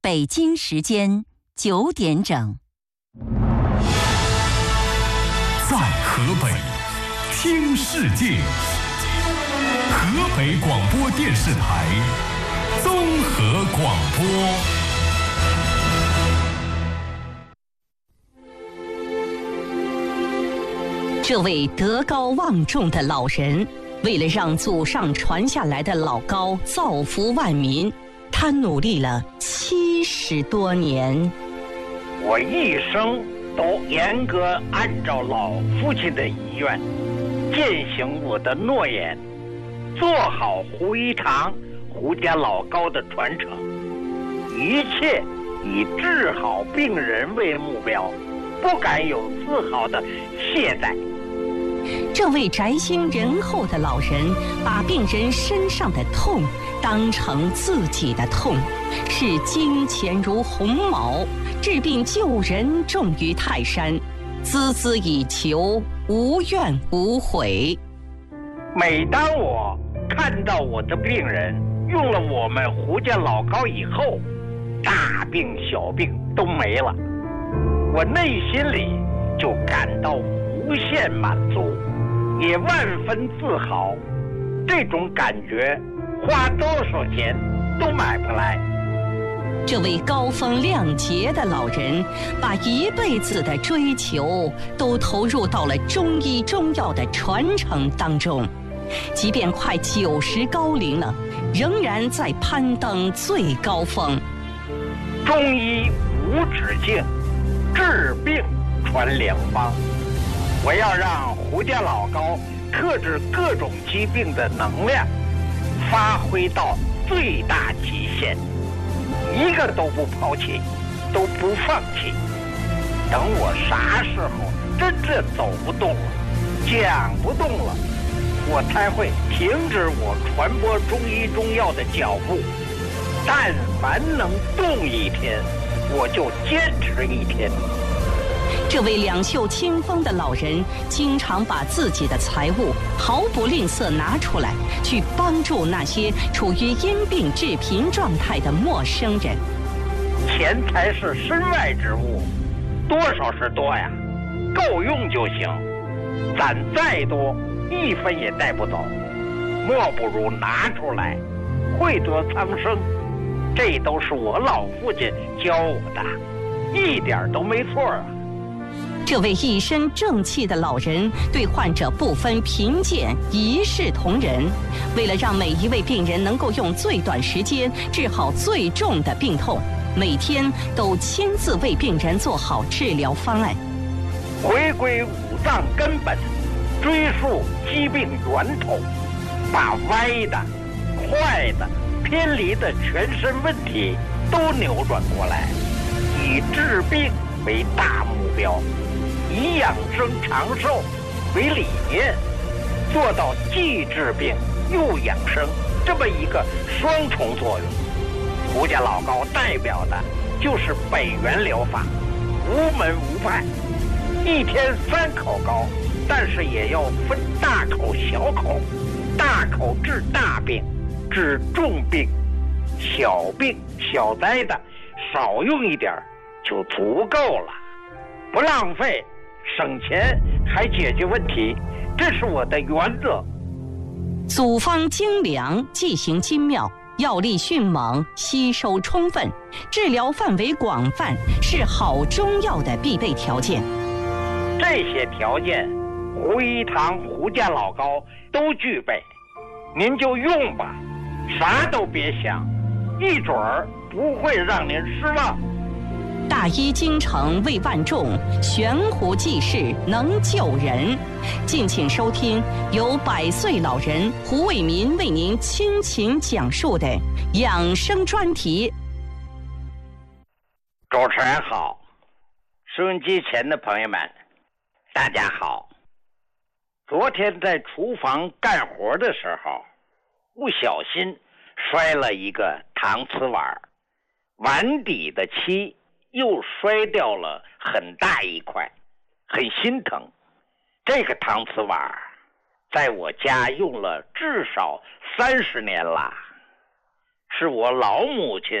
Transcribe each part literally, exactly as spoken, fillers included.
北京时间九点整。 在河北听世界，河北广播电视台综合广播。 这位德高望重的老人，为了让祖上传下来的老高造福万民，他努力了七十多年。 我一生都严格按照老父亲的遗愿，践行我的诺言，做好胡一堂、胡家老高的传承，一切以治好病人为目标，不敢有丝毫的懈怠。 这位宅心仁厚的老人，把病人身上的痛当成自己的痛，视金钱如鸿毛，治病救人重于泰山，孜孜以求，无怨无悔。 每当我看到我的病人用了我们胡家老高以后，大病小病都没了，我内心里就感到无限满足，也万分自豪。这种感觉花多少钱都买不来。 这位高风亮节的老人，把一辈子的追求都投入到了中医中药的传承当中，即便快九十高龄了，仍然在攀登最高峰。 中医无止境，治病传良方。我要让胡家老高克制各种疾病的能量发挥到最大极限，一个都不抛弃，都不放弃。等我啥时候真正走不动了，讲不动了，我才会停止我传播中医中药的脚步。但凡能动一天，我就坚持一天。 这位两袖清风的老人，经常把自己的财物毫不吝啬拿出来，去帮助那些处于因病致贫状态的陌生人。 钱财是身外之物，多少是多呀，够用就行。攒再多，一分也带不走，莫不如拿出来，惠泽苍生。这都是我老父亲教我的，一点都没错啊。 这位一身正气的老人，对患者不分贫贱，一视同仁。为了让每一位病人能够用最短时间治好最重的病痛，每天都亲自为病人做好治疗方案。 回归五脏根本，追溯疾病源头，把歪的、坏的、偏离的全身问题都扭转过来，以治病为大目标，以养生长寿为理念，做到既治病又养生这么一个双重作用。胡家老高代表的就是北元疗法，无门无派，一天三口膏，但是也要分大口小口，大口治大病，治重病，小病小灾的少用一点就足够了，不浪费，省钱还解决问题，这是我的原则。 组方精良，剂型精妙，药力迅猛，吸收充分，治疗范围广泛，是好中药的必备条件。 这些条件，胡一堂、胡家老高都具备，您就用吧，啥都别想，一准儿不会让您失望。 大医精诚为万众，悬壶济世能救人。敬请收听由百岁老人胡卫民为您倾情讲述的养生专题。 主持人好，收音机前的朋友们，大家好。昨天在厨房干活的时候，不小心摔了一个搪瓷碗，碗底的漆又摔掉了很大一块，很心疼。这个搪瓷碗在我家用了至少三十年了，是我老母亲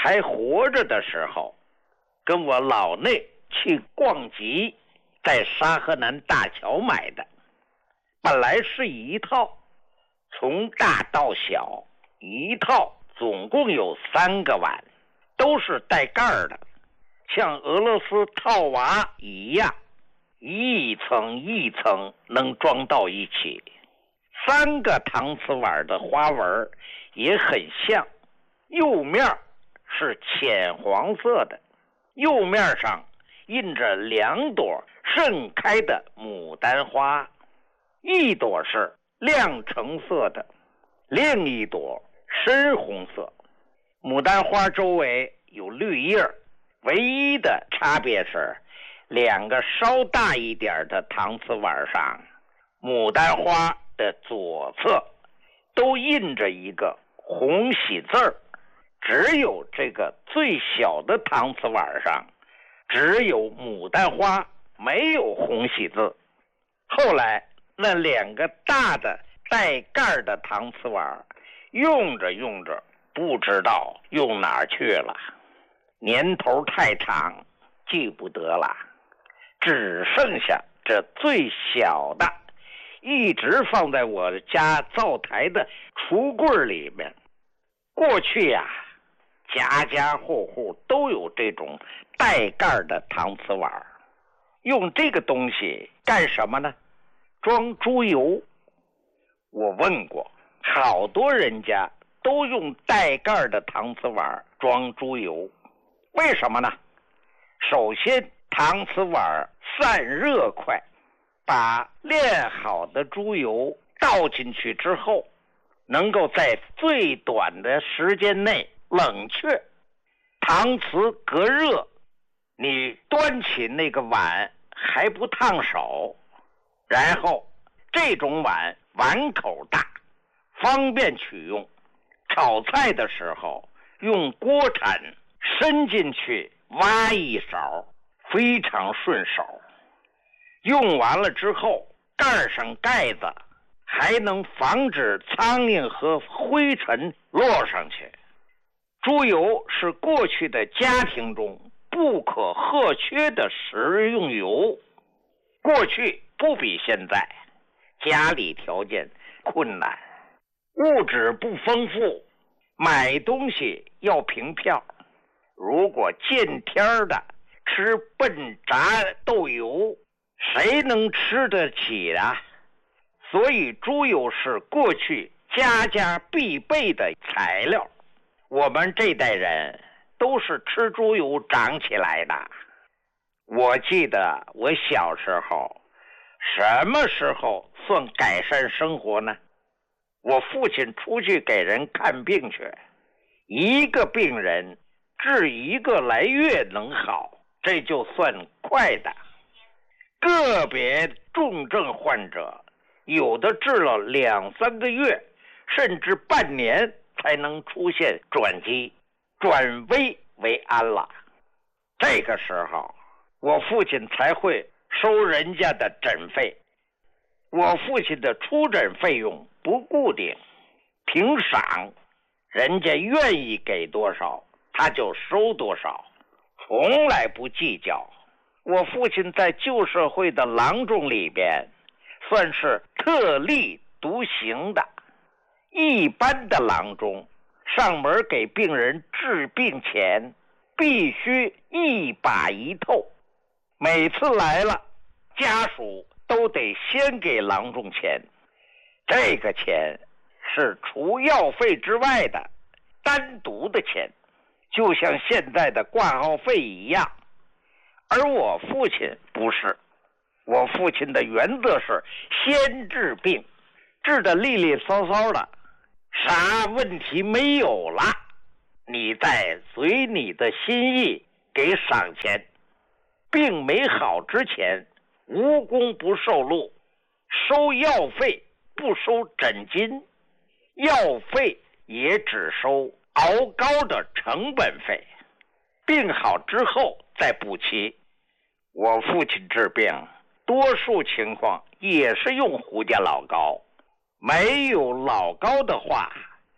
还活着的时候，跟我老内去逛集，在沙河南大桥买的。本来是一套，从大到小一套，总共有三个碗，都是带盖儿的，像俄罗斯套娃一样，一层一层能装到一起。三个搪瓷碗的花纹也很像，右面是浅黄色的，右面上印着两朵盛开的牡丹花，一朵是亮橙色的，另一朵深红色。牡丹花周围有绿叶，唯一的差别是两个稍大一点的搪瓷碗上，牡丹花的左侧都印着一个红喜字儿，只有这个最小的搪瓷碗上只有牡丹花，没有红喜字。后来那两个大的带盖的搪瓷碗用着用着不知道用哪儿去了，年头太长记不得了，只剩下这最小的一直放在我家灶台的橱柜里面。过去呀、啊，家家户户都有这种带盖的搪瓷碗，用这个东西干什么呢？装猪油。我问过，好多人家都用带盖的搪瓷碗装猪油，为什么呢？首先，搪瓷碗散热快，把炼好的猪油倒进去之后，能够在最短的时间内冷却。搪瓷隔热，你端起那个碗还不烫手。然后这种碗碗口大，方便取用，炒菜的时候用锅铲伸进去挖一勺，非常顺手。用完了之后盖上盖子，还能防止苍蝇和灰尘落上去。猪油是过去的家庭中不可或缺的食用油，过去不比现在，家里条件困难，物质不丰富，买东西要凭票。如果见天的吃笨炸豆油，谁能吃得起啊？所以猪油是过去家家必备的材料。我们这代人都是吃猪油长起来的。我记得我小时候，什么时候算改善生活呢？我父亲出去给人看病去，一个病人治一个来月能好，这就算快的。个别重症患者，有的治了两三个月，甚至半年才能出现转机，转危为安了。这个时候，我父亲才会收人家的诊费。我父亲的出诊费用不固定，凭赏，人家愿意给多少他就收多少，从来不计较。我父亲在旧社会的郎中里边算是特立独行的。一般的郎中上门给病人治病前必须一把一透，每次来了家属都得先给郎中钱，这个钱是除药费之外的单独的钱，就像现在的挂号费一样。而我父亲不是，我父亲的原则是先治病，治得利利索索的，啥问题没有了，你再随你的心意给赏钱。病没好之前，无功不受禄，收药费不收诊金，药费也只收熬膏的成本费，病好之后再补齐。我父亲治病多数情况也是用胡家老膏，没有老膏的话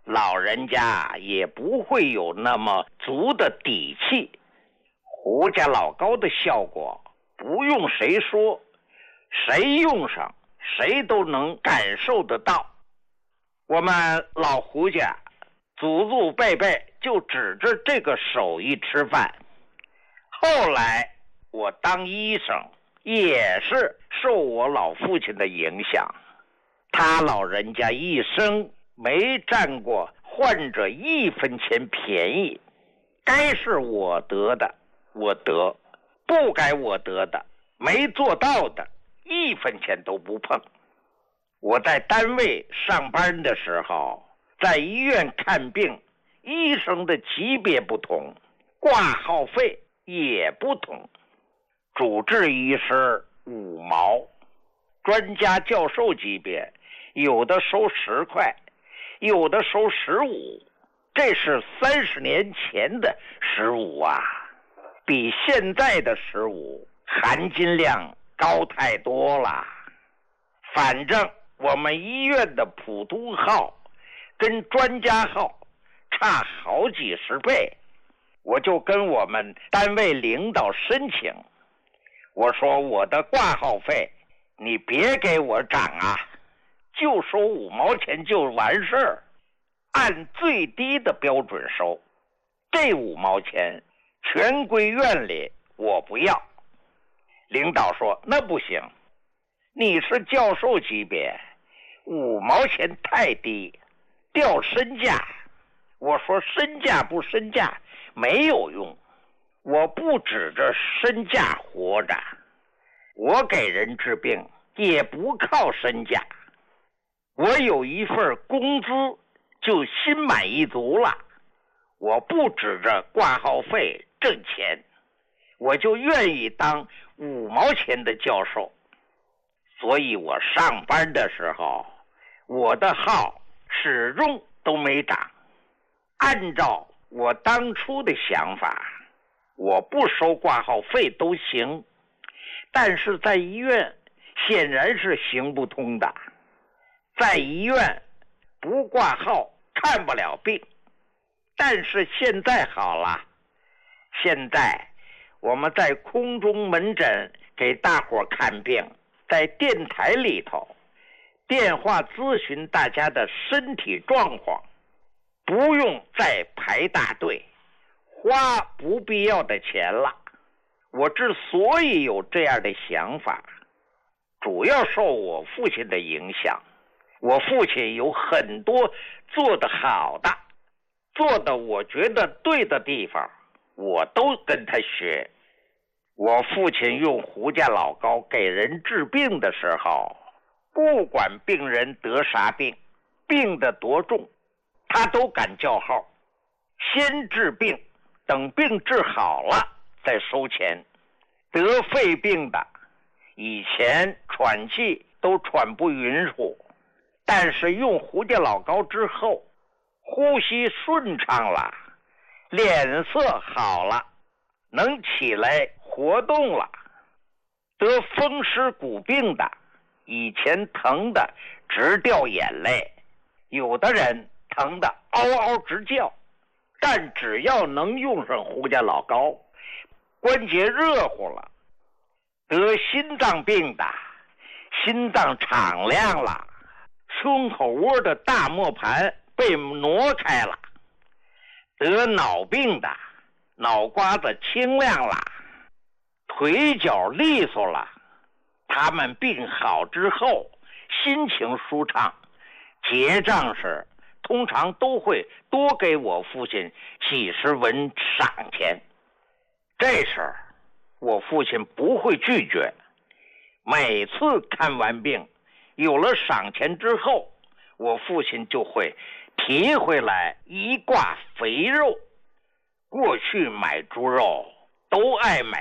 老人家也不会有那么足的底气。胡家老高的效果不用谁说，谁用上谁都能感受得到。我们老胡家祖祖辈辈就指着这个手艺吃饭。后来我当医生也是受我老父亲的影响，他老人家一生没占过患者一分钱便宜，该是我得的我得，不该我得的没做到的一分钱都不碰。我在单位上班的时候，在医院看病，医生的级别不同，挂号费也不同。主治医师五毛，专家教授级别有的收十块，有的收十五，这是三十年前的十五啊，比现在的十五含金量高太多了。反正我们医院的普通号跟专家号差好几十倍，我就跟我们单位领导申请，我说我的挂号费你别给我涨啊，就收五毛钱就完事儿，按最低的标准收，这五毛钱全归院里，我不要。领导说那不行，你是教授级别，五毛钱太低，掉身价。我说身价不身价没有用，我不指着身价活着，我给人治病也不靠身价，我有一份工资就心满意足了，我不指着挂号费挣钱，我就愿意当五毛钱的教授。所以我上班的时候，我的号始终都没涨。按照我当初的想法，我不收挂号费都行，但是在医院显然是行不通的。在医院不挂号看不了病，但是现在好了，现在我们在空中门诊给大伙看病，在电台里头电话咨询大家的身体状况，不用再排大队花不必要的钱了。我之所以有这样的想法，主要受我父亲的影响。我父亲有很多做得好的，做的我觉得对的地方，我都跟他学。我父亲用胡家老高给人治病的时候，不管病人得啥病，病得多重，他都敢叫号，先治病，等病治好了再收钱。得肺病的以前喘气都喘不匀乎，但是用胡家老高之后，呼吸顺畅了，脸色好了，能起来活动了。得风湿骨病的以前疼的直掉眼泪，有的人疼得嗷嗷直叫，但只要能用上胡家老高，关节热乎了。得心脏病的心脏敞亮了，胸口窝的大磨盘被挪开了。得脑病的脑瓜子清亮了，腿脚利索了。他们病好之后心情舒畅，结账时通常都会多给我父亲几十文赏钱。这时我父亲不会拒绝，每次看完病有了赏钱之后，我父亲就会提回来一挂肥肉。过去买猪肉都爱买